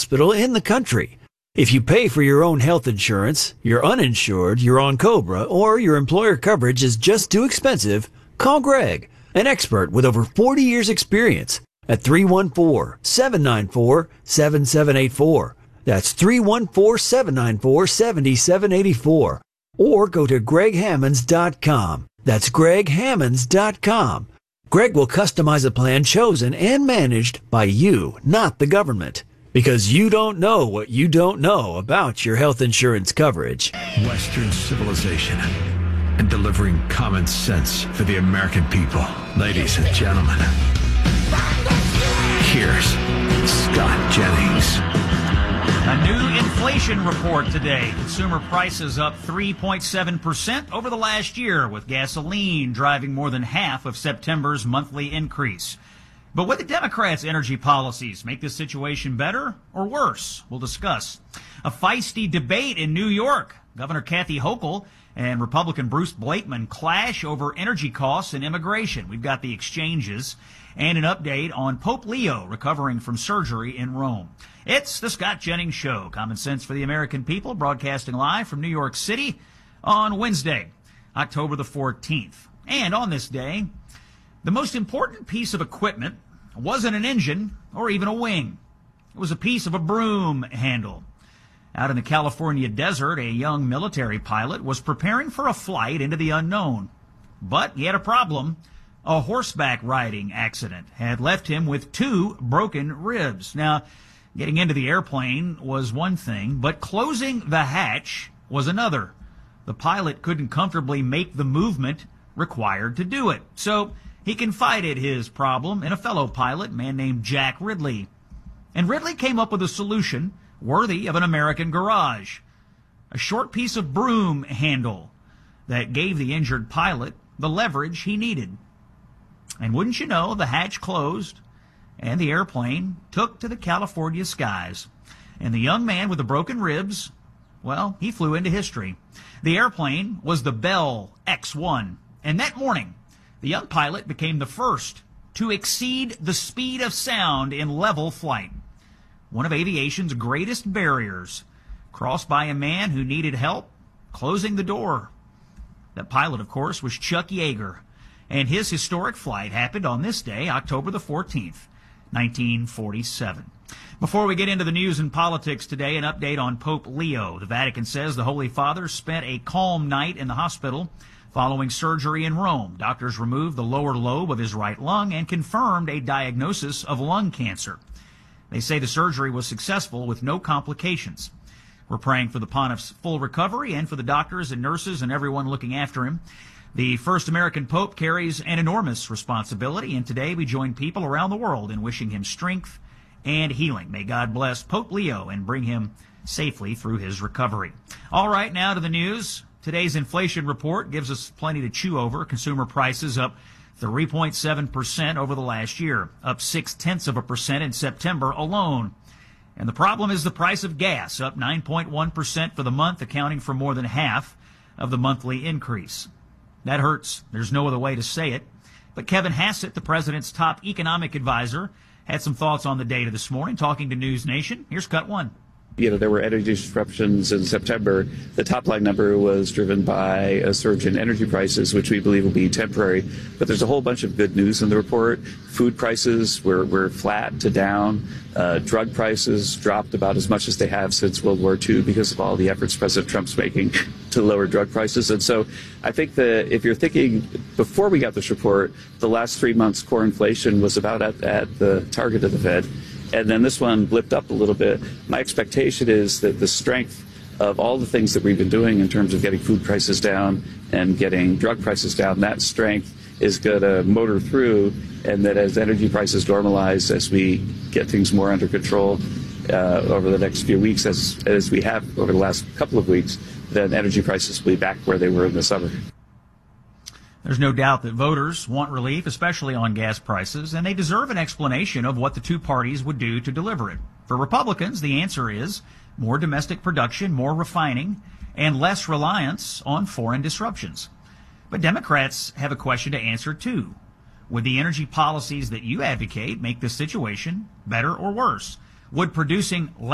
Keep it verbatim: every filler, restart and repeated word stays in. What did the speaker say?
hospital in the country. If you pay for your own health insurance, you're uninsured, you're on COBRA, or your employer coverage is just too expensive, call Greg, an expert with over forty years experience, at three one four, seven nine four, seven seven eight four. That's three one four, seven nine four, seven seven eight four. Or go to greg hammonds dot com. That's greg hammonds dot com. Greg will customize a plan chosen and managed by you, not the government. Because you don't know what you don't know about your health insurance coverage. Western civilization and delivering common sense for the American people. Ladies and gentlemen, here's Scott Jennings. A new inflation report today. Consumer prices up three point seven percent over the last year, with gasoline driving more than half of September's monthly increase. But would the Democrats' energy policies make this situation better or worse? We'll discuss. A feisty debate in New York. Governor Kathy Hochul and Republican Bruce Blakeman clash over energy costs and immigration. We've got the exchanges and an update on Pope Leo recovering from surgery in Rome. It's the Scott Jennings Show, common sense for the American people, broadcasting live from New York City on Wednesday, October the fourteenth. And on this day, the most important piece of equipment wasn't an engine or even a wing. It was a piece of a broom handle. Out in the California desert, a young military pilot was preparing for a flight into the unknown. But he had a problem. A horseback riding accident had left him with two broken ribs. Now, getting into the airplane was one thing, but closing the hatch was another. The pilot couldn't comfortably make the movement required to do it. So he confided his problem in a fellow pilot, a man named Jack Ridley. And Ridley came up with a solution worthy of an American garage. A short piece of broom handle that gave the injured pilot the leverage he needed. And wouldn't you know, the hatch closed and the airplane took to the California skies. And the young man with the broken ribs, well, he flew into history. The airplane was the Bell X one. And that morning, the young pilot became the first to exceed the speed of sound in level flight. One of aviation's greatest barriers, crossed by a man who needed help closing the door. That pilot, of course, was Chuck Yeager, and his historic flight happened on this day, October the fourteenth, nineteen forty-seven. Before we get into the news and politics today, an update on Pope Leo. The Vatican says the Holy Father spent a calm night in the hospital following surgery in Rome. Doctors removed the lower lobe of his right lung and confirmed a diagnosis of lung cancer. They say the surgery was successful with no complications. We're praying for the pontiff's full recovery and for the doctors and nurses and everyone looking after him. The first American Pope carries an enormous responsibility, and today we join people around the world in wishing him strength and healing. May God bless Pope Leo and bring him safely through his recovery. All right, now to the news. Today's inflation report gives us plenty to chew over. Consumer prices up three point seven percent over the last year, up six-tenths of a percent in September alone. And the problem is the price of gas, up nine point one percent for the month, accounting for more than half of the monthly increase. That hurts. There's no other way to say it. But Kevin Hassett, the president's top economic advisor, had some thoughts on the data this morning, talking to News Nation. Here's cut one. You know, there were energy disruptions in September. The top line number was driven by a surge in energy prices, which we believe will be temporary. But there's a whole bunch of good news in the report. Food prices were, were flat to down. Uh, drug prices dropped about as much as they have since World War Two because of all the efforts President Trump's making to lower drug prices. And so I think that if you're thinking, before we got this report, the last three months core inflation was about at, at the target of the Fed. And then this one blipped up a little bit. My expectation is that the strength of all the things that we've been doing in terms of getting food prices down and getting drug prices down, that strength is going to motor through, and that as energy prices normalize, as we get things more under control uh, over the next few weeks, as, as we have over the last couple of weeks, then energy prices will be back where they were in the summer. There's no doubt that voters want relief, especially on gas prices, and they deserve an explanation of what the two parties would do to deliver it. For Republicans, the answer is more domestic production, more refining, and less reliance on foreign disruptions. But Democrats have a question to answer, too. Would the energy policies that you advocate make the situation better or worse? Would producing less